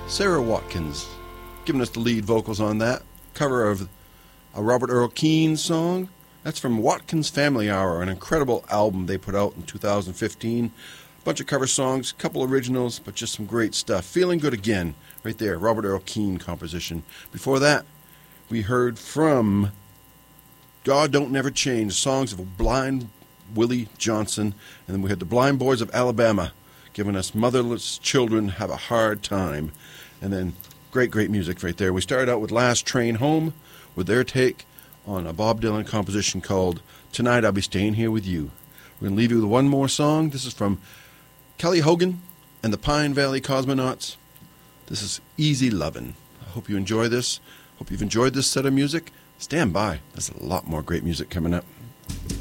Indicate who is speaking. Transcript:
Speaker 1: Sarah Watkins giving us the lead vocals on that. Cover of a Robert Earl Keen song. That's from Watkins Family Hour, an incredible album they put out in 2015. A bunch of cover songs, a couple originals, but just some great stuff. Feeling Good Again, right there, Robert Earl Keen composition. Before that, we heard from God Don't Never Change, songs of Blind Willie Johnson. And then we had the Blind Boys of Alabama giving us Motherless Children Have a Hard Time. And then great music right there. We started out with Last Train Home with their take on a Bob Dylan composition called Tonight I'll Be Staying Here With You. We're going to leave you with one more song. This is from Kelly Hogan and the Pine Valley Cosmonauts. This is Easy Lovin'. I hope you enjoy this. Hope you've enjoyed this set of music. Stand by. There's a lot more great music coming up.